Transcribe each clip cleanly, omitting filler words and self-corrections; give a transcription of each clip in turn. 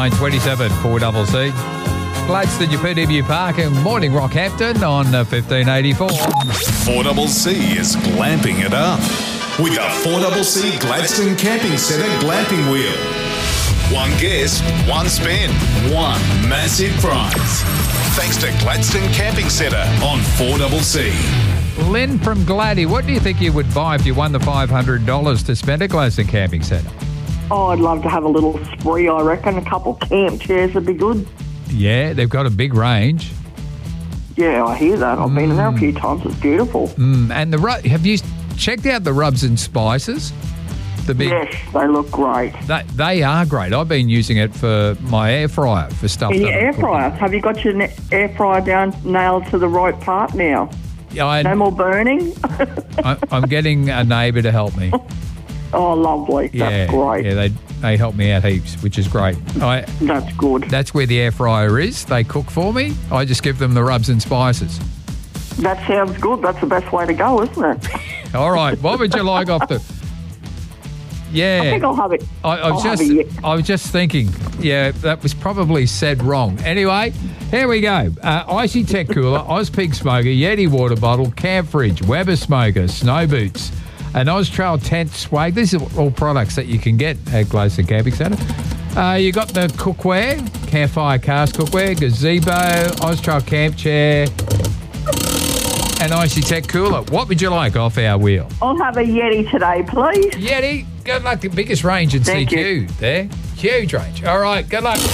9:27 4CC. Gladstone, your PW Park and Morning Rockhampton on 1584. 4CC is glamping it up with a 4CC Gladstone Camping Centre glamping wheel. One guest, one spin, one massive prize. Thanks to Gladstone Camping Centre on 4CC. Lynn from Gladdy, what do you think you would buy if you won the $500 to spend at Gladstone Camping Centre? Oh, I'd love to have a little spree, I reckon. A couple camp chairs would be good. Yeah, they've got a big range. Yeah, I hear that. I've been in there a few times. It's beautiful. And have you checked out the rubs and spices? The big, yes, they look great. They are great. I've been using it for my air fryer for stuff. In your air fryer? Have you got your air fryer down nailed to the right part now? No more burning? I'm getting a neighbour to help me. Oh, lovely. That's great. Yeah, they help me out heaps, which is great. That's good. That's where the air fryer is. They cook for me. I just give them the rubs and spices. That sounds good. That's the best way to go, isn't it? All right. What would you like off the... Yeah. I think I'll have it. I was just thinking, that was probably said wrong. Anyway, here we go. Icy Tech Cooler, Ozpig Smoker, Yeti Water Bottle, Camp Fridge, Weber Smoker, Snow Boots, an Austrail Tent Swag. These are all products that you can get at Gladstone Camping Centre. You got the cookware, Campfire Cast Cookware, Gazebo, Austrail Camp Chair, and Icy Tech Cooler. What would you like off our wheel? I'll have a Yeti today, please. Yeti, good luck. The biggest range in Thank CQ you. there. Huge range. All right, good luck.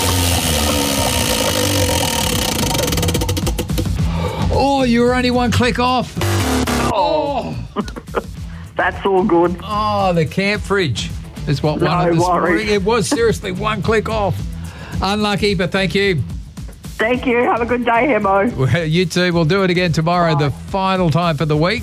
Oh, you were only one click off. Oh. That's all good. Oh, the Camp Fridge is what No won it this worries. morning. It was seriously one click off. Unlucky, but thank you. Thank you. Have a good day, Hemo. You too. We'll do it again tomorrow, Bye. the final time for the week.